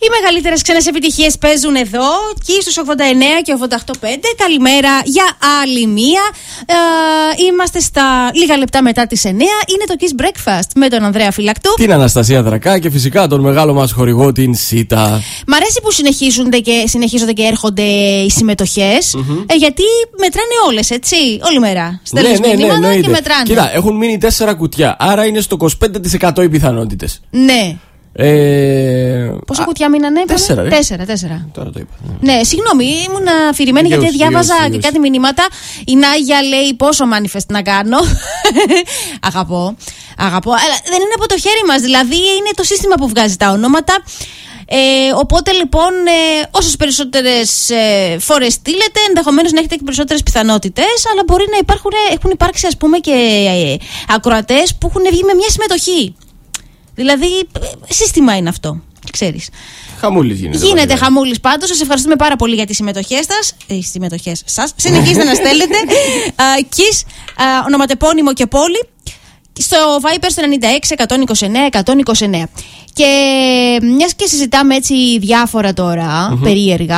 Οι μεγαλύτερες ξένες επιτυχίες παίζουν εδώ και στους 89 και 88.5. Καλημέρα για άλλη μία. Είμαστε στα λίγα λεπτά μετά τις 9. Είναι το Kiss Breakfast με τον Ανδρέα Φυλακτού, την Αναστασία Δρακά και φυσικά τον μεγάλο μας χορηγό, την Σίτα. Μ' αρέσει που συνεχίζονται και έρχονται οι συμμετοχές, γιατί μετράνε όλες, έτσι, όλη μέρα. Στέλνεις μηνύματα και μετράνε. Κοίτα, έχουν μείνει 4 κουτιά, άρα είναι στο 25% οι πιθανότητες. Ναι. Πόσα κουτιά μείνανε? 4. Τώρα το είπα. Ναι, συγγνώμη, ήμουν αφηρημένη γιατί διάβαζα και κάτι μηνύματα. Η Νάγια λέει πόσο manifest να κάνω. Αγαπώ. Αλλά δεν είναι από το χέρι μας. Δηλαδή είναι το σύστημα που βγάζει τα ονόματα. Οπότε λοιπόν, όσες περισσότερες φορές στείλετε, ενδεχομένως να έχετε και περισσότερες πιθανότητες. Αλλά μπορεί να έχουν υπάρξει, ας πούμε, και ακροατές που έχουν βγει με μια συμμετοχή. Δηλαδή, σύστημα είναι αυτό, ξέρεις. Χαμούλης γίνεται χαμούλης πάντως. Σας ευχαριστούμε πάρα πολύ για τις συμμετοχές σας. Συνεχίστε να στέλνετε. Kiss, ονοματεπώνυμο και πόλη, στο Viper στο 96-129-129. Και μιας και συζητάμε έτσι διάφορα τώρα, περίεργα,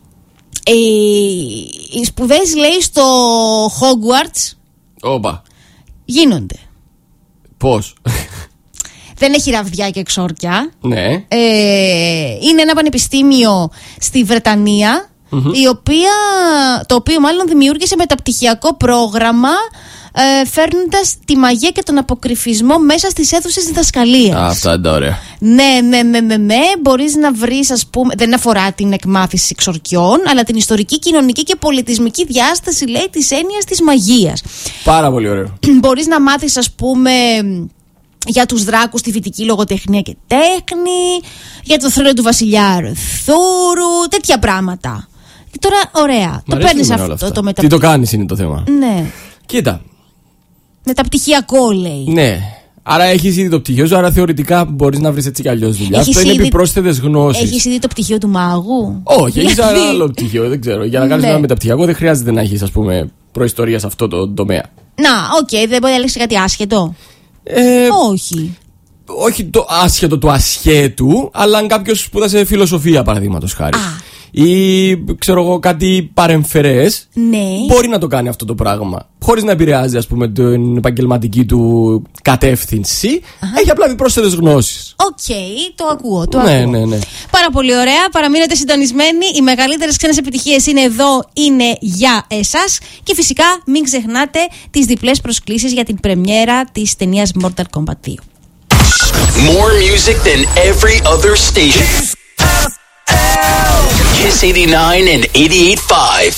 οι σπουδές, λέει, στο Hogwarts γίνονται. Πώς? Δεν έχει ραβδιά και εξόρκια. Ναι. Είναι ένα πανεπιστήμιο στη Βρετανία, το οποίο μάλλον δημιούργησε μεταπτυχιακό πρόγραμμα, φέρνοντας τη μαγεία και τον αποκρυφισμό μέσα στις αίθουσες διδασκαλίας. Αυτά είναι ωραία. Ναι. Μπορείς να βρεις, ας πούμε, δεν αφορά την εκμάθηση εξορκιών, αλλά την ιστορική, κοινωνική και πολιτισμική διάσταση, λέει, της έννοιας της μαγείας. Πάρα πολύ ωραίο. Μπορείς να μάθεις, ας πούμε, για τους δράκους, τη φυτική λογοτεχνία και τέχνη, για το θρύλο του βασιλιά Αρθούρου, τέτοια πράγματα. Και τώρα, ωραία, το παίρνεις αυτό το μεταπτυχιακό. Τι το κάνεις είναι το θέμα. Ναι. Κοίτα. Μεταπτυχιακό, λέει. Ναι. Άρα έχεις ήδη το πτυχίο σου, άρα θεωρητικά μπορείς να βρεις έτσι κι αλλιώς δουλειά. Αυτό είναι επιπρόσθετες γνώσεις. Έχεις ήδη το πτυχίο του μάγου? Όχι, έχεις ένα άλλο πτυχίο, δεν ξέρω. Για να κάνεις ένα μεταπτυχιακό δεν χρειάζεται να έχεις, ας πούμε, προϊστορία σε αυτό το τομέα. Να, δεν μπορεί να λέξει κάτι άσχετο. Όχι. Όχι το άσχετο του ασχέτου, αλλά αν κάποιος σπούδασε φιλοσοφία, παραδείγματος χάρη, ή ξέρω εγώ κάτι παρεμφερές, μπορεί να το κάνει αυτό το πράγμα χωρίς να επηρεάζει, ας πούμε, την επαγγελματική του κατεύθυνση. Έχει απλά επιπρόσθετες γνώσεις. Το ακούω. Ναι. Πάρα πολύ ωραία. Παραμείνετε συντονισμένοι. Οι μεγαλύτερες ξένες επιτυχίες είναι εδώ, είναι για εσάς. Και φυσικά μην ξεχνάτε τις διπλές προσκλήσεις για την πρεμιέρα της ταινίας Mortal Kombat 2. More music than every other station. Kiss 89 and 88.5.